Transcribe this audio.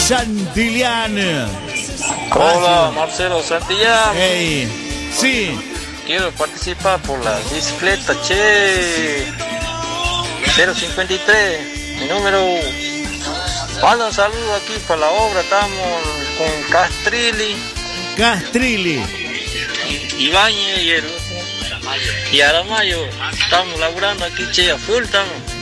Santillán. Hola, Marcelo Santillán. Hey, sí. Quiero participar por la bicicleta, che. 053, mi número. Manda un saludo aquí para la obra, estamos con Castrilli. Ibáñez y Aramayo. Estamos laburando aquí, che, a full estamos.